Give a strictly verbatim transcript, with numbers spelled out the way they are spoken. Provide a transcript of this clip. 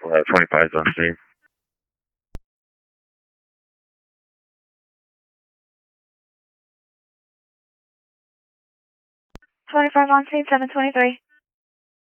We'll have twenty-fives on scene. twenty-five on scene, seven twenty-three.